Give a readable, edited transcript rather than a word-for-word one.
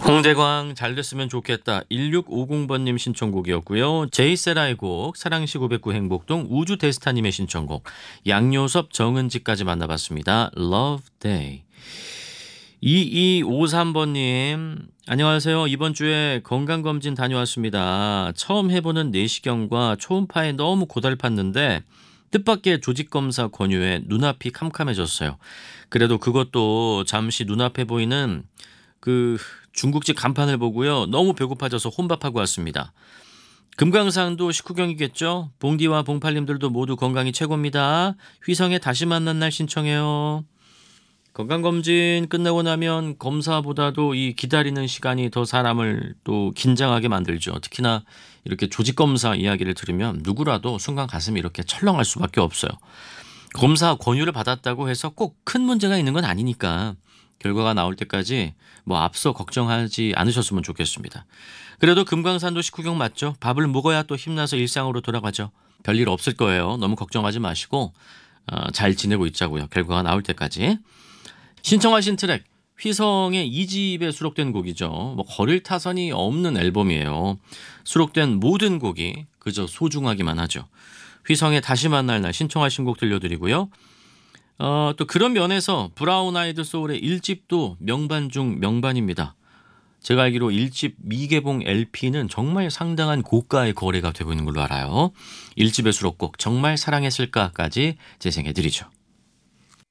홍대광 잘 됐으면 좋겠다. 1650번님 신청곡이었고요. 제이세라의 곡 사랑시 909 행복동 우주데스타님의 신청곡 양요섭 정은지까지 만나봤습니다. Love Day. 2253번님 안녕하세요. 이번 주에 건강검진 다녀왔습니다. 처음 해보는 내시경과 초음파에 너무 고달팠는데 뜻밖의 조직검사 권유에 눈앞이 캄캄해졌어요. 그래도 그것도 잠시 눈앞에 보이는 그 중국집 간판을 보고요. 너무 배고파져서 혼밥하고 왔습니다. 금강산도 식후경이겠죠? 봉디와 봉팔님들도 모두 건강이 최고입니다. 휘성에 다시 만난 날 신청해요. 건강검진 끝나고 나면 검사보다도 이 기다리는 시간이 더 사람을 또 긴장하게 만들죠. 특히나 이렇게 조직검사 이야기를 들으면 누구라도 순간 가슴이 이렇게 철렁할 수밖에 없어요. 검사 권유를 받았다고 해서 꼭 큰 문제가 있는 건 아니니까 결과가 나올 때까지 뭐 앞서 걱정하지 않으셨으면 좋겠습니다. 그래도 금강산도 식후경 맞죠? 밥을 먹어야 또 힘나서 일상으로 돌아가죠. 별일 없을 거예요. 너무 걱정하지 마시고 잘 지내고 있자고요. 결과가 나올 때까지. 신청하신 트랙 휘성의 2집에 수록된 곡이죠. 뭐 거릴 타선이 없는 앨범이에요. 수록된 모든 곡이 그저 소중하기만 하죠. 휘성의 다시 만날 날 신청하신 곡 들려드리고요. 또 그런 면에서 브라운 아이드 소울의 1집도 명반 중 명반입니다. 제가 알기로 1집 미개봉 LP는 정말 상당한 고가의 거래가 되고 있는 걸로 알아요. 1집의 수록곡 정말 사랑했을까까지 재생해드리죠.